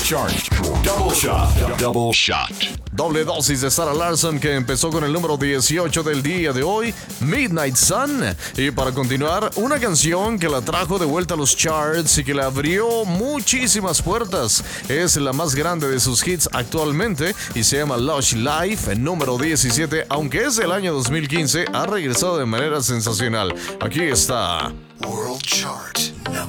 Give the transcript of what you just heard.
Chart. Double Shot. Double Shot. Doble dosis de Sarah Larsson, que empezó con el número 18 del día de hoy, Midnight Sun. Y para continuar, una canción que la trajo de vuelta a los charts y que le abrió muchísimas puertas. Es la más grande de sus hits actualmente y se llama Lush Life, número 17. Aunque es del año 2015, ha regresado de manera sensacional. Aquí está World Chart No.